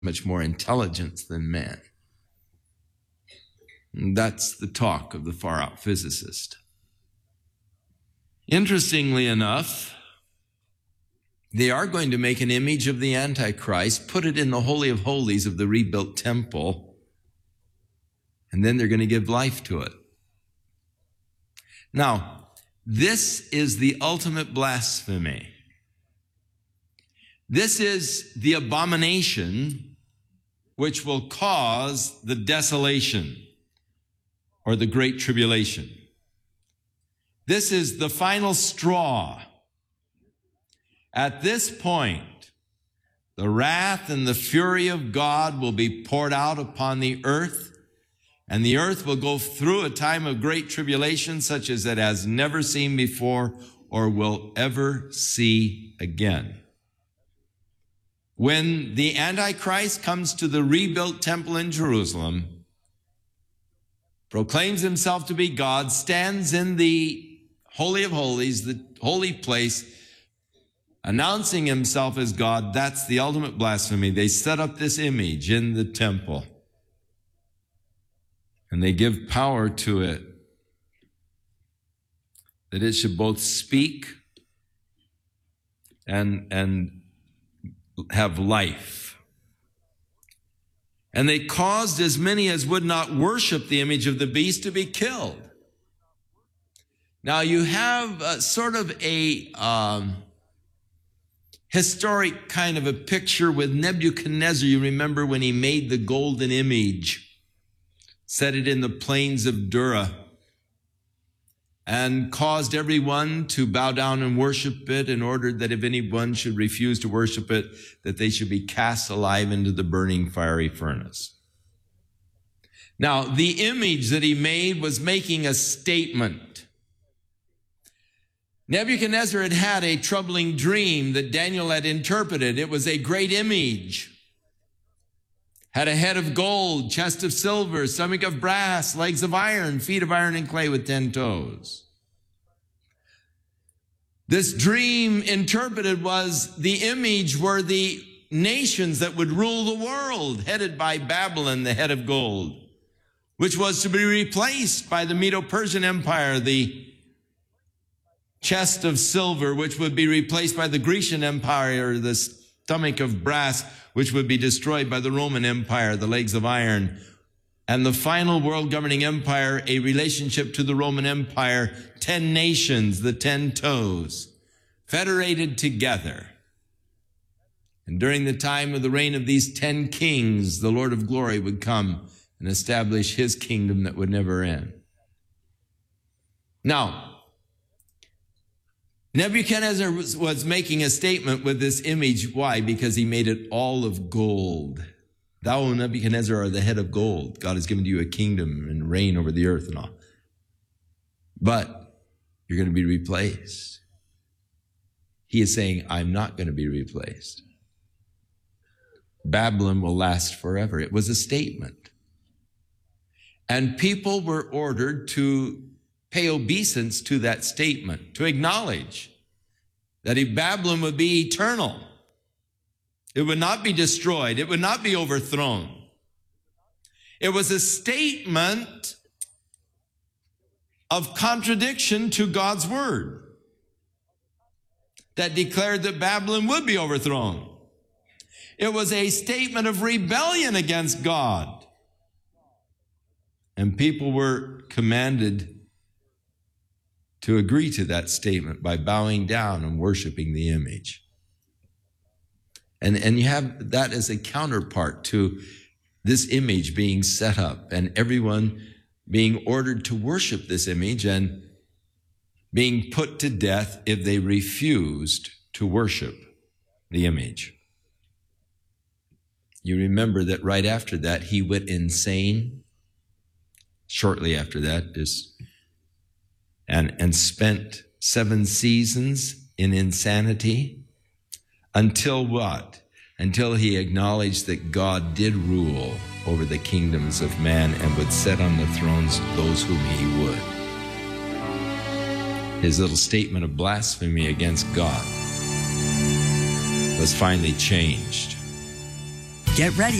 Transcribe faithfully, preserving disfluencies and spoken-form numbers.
much more intelligence than man. And that's the talk of the far-out physicist. Interestingly enough, they are going to make an image of the Antichrist, put it in the Holy of Holies of the rebuilt temple, and then they're going to give life to it. Now, this is the ultimate blasphemy. This is the abomination which will cause the desolation or the great tribulation. This is the final straw. At this point, the wrath and the fury of God will be poured out upon the earth, and the earth will go through a time of great tribulation such as it has never seen before or will ever see again. When the Antichrist comes to the rebuilt temple in Jerusalem, proclaims himself to be God, stands in the Holy of Holies, the holy place, announcing himself as God, that's the ultimate blasphemy. They set up this image in the temple, and they give power to it, that it should both speak and, and have life. And they caused as many as would not worship the image of the beast to be killed. Now you have a, sort of a um, historic kind of a picture with Nebuchadnezzar. You remember when he made the golden image, set it in the plains of Dura, and caused everyone to bow down and worship it, and ordered that if anyone should refuse to worship it, that they should be cast alive into the burning fiery furnace. Now, the image that he made was making a statement. Nebuchadnezzar had had a troubling dream that Daniel had interpreted. It was a great image. Had a head of gold, chest of silver, stomach of brass, legs of iron, feet of iron and clay with ten toes. This dream interpreted was the image were the nations that would rule the world, headed by Babylon, the head of gold, which was to be replaced by the Medo-Persian Empire, the chest of silver, which would be replaced by the Grecian Empire, the stomach of brass, which would be destroyed by the Roman Empire, the legs of iron, and the final world governing empire, a relationship to the Roman Empire, ten nations, the ten toes, federated together. And during the time of the reign of these ten kings, the Lord of glory would come and establish his kingdom that would never end. Now, Nebuchadnezzar was, was making a statement with this image. Why? Because he made it all of gold. Thou, O Nebuchadnezzar, are the head of gold. God has given to you a kingdom and reign over the earth and all. But you're going to be replaced. He is saying, I'm not going to be replaced. Babylon will last forever. It was a statement. And people were ordered to pay obeisance to that statement, to acknowledge that if Babylon would be eternal, it would not be destroyed, it would not be overthrown. It was a statement of contradiction to God's word that declared that Babylon would be overthrown. It was a statement of rebellion against God. And people were commanded to agree to that statement by bowing down and worshiping the image. And, and you have that as a counterpart to this image being set up and everyone being ordered to worship this image and being put to death if they refused to worship the image. You remember that right after that, he went insane. Shortly after that, just And, and spent seven seasons in insanity until what? Until he acknowledged that God did rule over the kingdoms of man and would set on the thrones those whom he would. His little statement of blasphemy against God was finally changed. Get ready